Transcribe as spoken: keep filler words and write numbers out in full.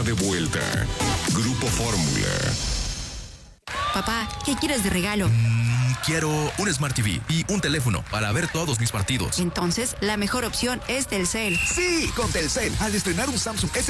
está de vuelta. Grupo Fórmula. Papá, ¿qué quieres de regalo? Mm, quiero un Smart T V y un teléfono para ver todos mis partidos. Entonces, la mejor opción es Telcel. Sí, con Telcel, al estrenar un Samsung S